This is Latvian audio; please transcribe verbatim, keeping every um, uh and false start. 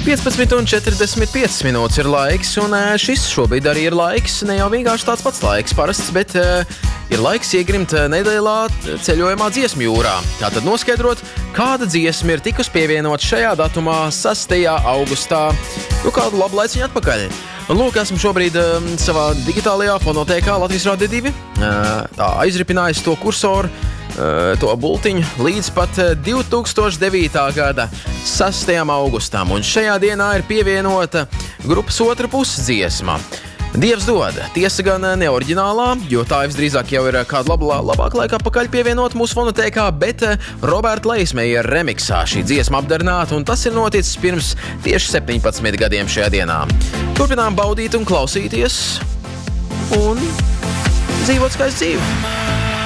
piecpadsmit un četrdesmit piecas minūtes ir laiks, un šis šobrīd arī ir laiks, ne jau vienkārši tāds pats laiks parasts, bet uh, ir laiks iegrimt nedēļā ceļojumā dziesmu jūrā. Tātad noskaidrot, kāda dziesma ir tikus pievienot šajā datumā sastajā augustā, nu kādu labu laiciņu atpakaļ. Un lūk, esmu šobrīd um, savā digitālajā fonotēkā Latvijas Radio divi, uh, tā aizripinājis to kursoru, to bultiņu līdz pat divi tūkstoši devītā gada sastajam augustam, un šajā dienā ir pievienota grupas otra puses dziesma. Dievs dod, tiesa gan ne oriģinālā, jo tā visdrīzāk jau ir kādu labu, labāku laiku apakaļ pievienot mūsu fonotēkā, bet Roberta Leismeja remiksā šī dziesma apdarināta, un tas ir noticis pirms tieši septiņpadsmit gadiem šajā dienā. Turpinām baudīt un klausīties un dzīvot skaistu dzīvi.